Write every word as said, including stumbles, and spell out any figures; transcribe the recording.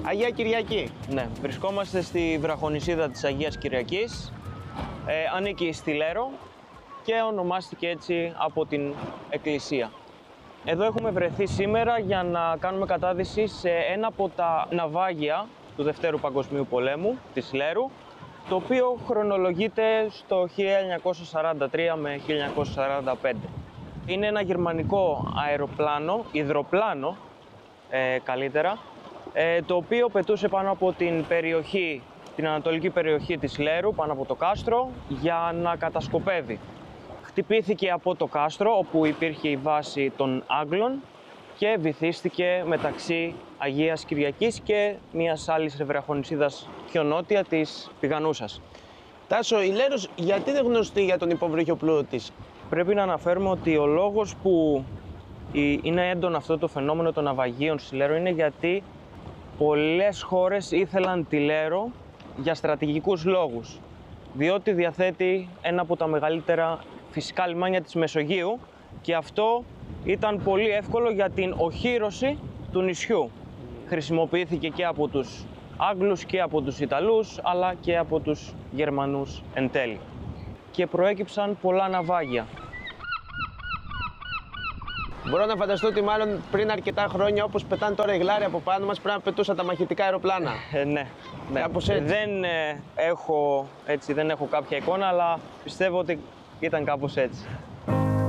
Αγία Κυριακή. Ναι, βρισκόμαστε στη βραχονησίδα της Αγίας Κυριακής. Ε, ανήκει στη Λέρο και ονομάστηκε έτσι από την εκκλησία. Εδώ έχουμε βρεθεί σήμερα για να κάνουμε κατάδυση σε ένα από τα ναυάγια του Δευτέρου Παγκοσμίου Πολέμου της Λέρου, το οποίο χρονολογείται στο χίλια εννιακόσια σαράντα τρία με χίλια εννιακόσια σαράντα πέντε. Είναι ένα γερμανικό αεροπλάνο, υδροπλάνο ε, καλύτερα, ε, το οποίο πετούσε πάνω από την περιοχή, την ανατολική περιοχή της Λέρου, πάνω από το κάστρο, για να κατασκοπεύει. Χτυπήθηκε από το κάστρο, όπου υπήρχε η βάση των Άγγλων, και βυθίστηκε μεταξύ Αγίας Κυριακής και μιας άλλης βραχονησίδας πιο νότια, της Πηγανούσας. Τάσο, η Λέρος γιατί δεν γνωστή για τον υποβρύχιο πλούτο της? Πρέπει να αναφέρουμε ότι ο λόγος που είναι έντονο αυτό το φαινόμενο των ναυαγίων στη Λέρο είναι γιατί πολλές χώρες ήθελαν τη Λέρο για στρατηγικούς λόγους, διότι διαθέτει ένα από τα μεγαλύτερα φυσικά λιμάνια της Μεσογείου και αυτό ήταν πολύ εύκολο για την οχύρωση του νησιού. Χρησιμοποιήθηκε και από τους Άγγλους και από τους Ιταλούς, αλλά και από τους Γερμανούς εν τέλει. Και προέκυψαν πολλά ναυάγια. Μπορώ να φανταστώ ότι μάλλον πριν αρκετά χρόνια, όπως πετάνε τώρα οι γλάροι από πάνω μας, πρέπει να πετούσαν τα μαχητικά αεροπλάνα. Ε, ναι, ναι. Κάπως έτσι. Δεν, ε, έχω, έτσι, δεν έχω κάποια εικόνα, αλλά πιστεύω ότι ήταν κάπως έτσι.